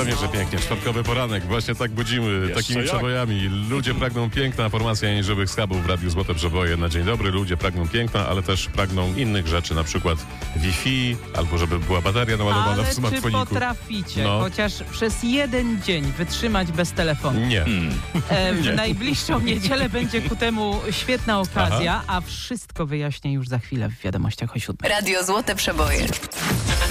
Pewnie, że pięknie. Czwartkowy poranek. Właśnie tak budzimy takimi jak? przebojami. Ludzie pragną piękna. Formacja Nieżywych Schabów w Radiu Złote Przeboje na dzień dobry. Ludzie pragną piękna, ale też pragną innych rzeczy, na przykład Wi-Fi, albo żeby była bateria naładowana Ale w czy smartfoniku. potraficie No. chociaż przez jeden dzień wytrzymać bez telefonu? Nie. W najbliższą niedzielę będzie ku temu świetna okazja, a wszystko wyjaśnię już za chwilę w wiadomościach o 7. Radio Złote Przeboje.